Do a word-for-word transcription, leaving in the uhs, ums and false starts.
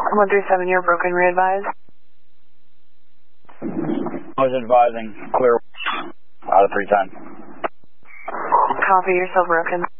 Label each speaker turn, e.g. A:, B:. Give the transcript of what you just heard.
A: one three seven, you're broken, re-advise.
B: I was advising clear out of three ten.
A: Copy, you're still broken.